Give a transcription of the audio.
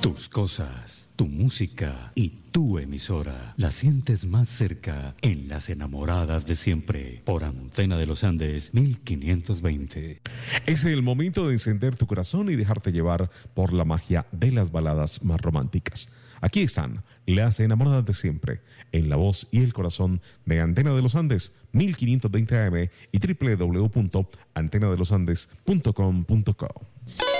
Tus cosas, tu música y tu emisora la sientes más cerca en Las Enamoradas de Siempre por Antena de los Andes 1520. Es el momento de encender tu corazón y dejarte llevar por la magia de las baladas más románticas. Aquí están Las Enamoradas de Siempre, en la voz y el corazón de Antena de los Andes 1520 AM y www.antenadelosandes.com.co.